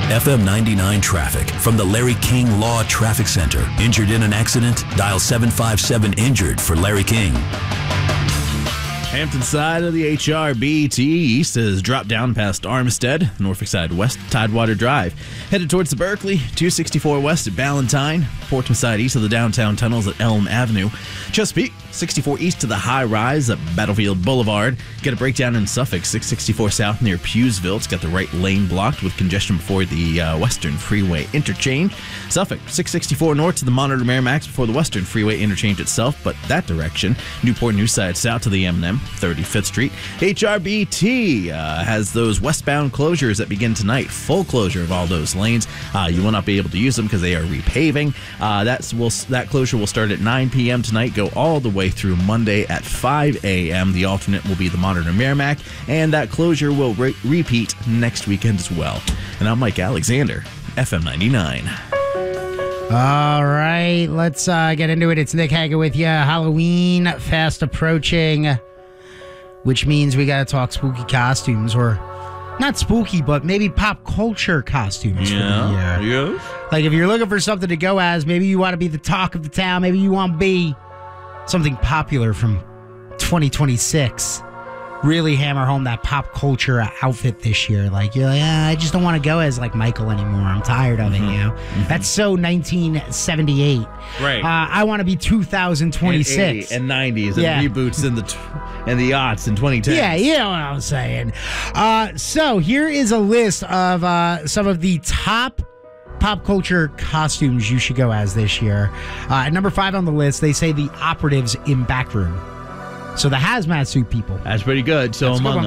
FM 99 traffic from the Larry King Law Traffic Center. Injured in an accident? Dial 757-INJURED for Larry King. Hampton side of the HRBT east has dropped down past Armistead. Norfolk side west, Tidewater Drive. Headed towards the Berkeley, 264 west at Ballantyne. Portsmouth side east of the downtown tunnels at Elm Avenue. Chesapeake, 64 east to the high rise at Battlefield Boulevard. Get a breakdown in Suffolk, 664 south near Pewsville. It's got the right lane blocked with congestion before the Western Freeway interchange. Suffolk, 664 north to the Monitor Merrimack before the Western Freeway interchange itself, but that direction. Newport News side south to the M&M, 35th Street. HRBT has those westbound closures that begin tonight. Full closure of all those lanes. You will not be able to use them because they are repaving. That closure will start at 9 p.m. tonight, go all the way through Monday at 5 a.m. The alternate will be the Monitor Merrimack, and that closure will repeat next weekend as well. And I'm Mike Alexander, FM 99. All right, let's get into it. It's Nick Hager with you. Halloween fast approaching, which means we got to talk spooky costumes, or not spooky, but maybe pop culture costumes. Yeah. Like if you're looking for something to go as, maybe you want to be the talk of the town. Maybe you want to be something popular from 2026. Really hammer home that pop culture outfit this year. Like, you're like, I just don't want to go as like Michael anymore. I'm tired of it, you know? That's so 1978. Right. I want to be 2026. And 90s and reboots in the aughts in 2010. Yeah, you know what I'm saying. So here is a list of some of the top pop culture costumes you should go as this year. At number 5 on the list, they say the operatives in Backroom. So the hazmat suit people. That's pretty good. So That's Among